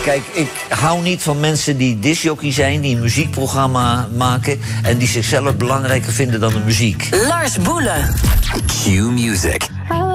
Kijk, ik hou niet van mensen die discjockey zijn, die een muziekprogramma maken en die zichzelf belangrijker vinden dan de muziek. Lars Boelen. Q Music.